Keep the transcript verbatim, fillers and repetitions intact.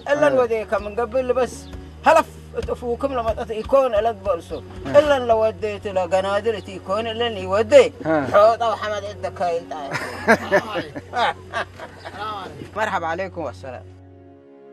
إلا نوديك من قبل بس هلف تفوكم لما يكون إلا تبلسو إلا لو وديت إلى قنادر تيكون إلا اللي يودي حوطة وحمد عندك هاي مرحبا عليكم والسلام.